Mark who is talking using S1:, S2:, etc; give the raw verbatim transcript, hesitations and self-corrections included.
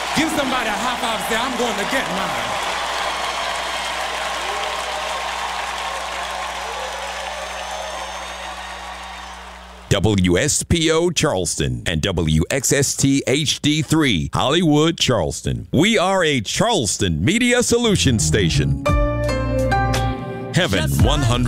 S1: Give somebody a high five and say, I'm going to get mine.
S2: W S P O Charleston and W X S T H D three Hollywood, Charleston. We are a Charleston Media Solutions station. Heaven one hundred.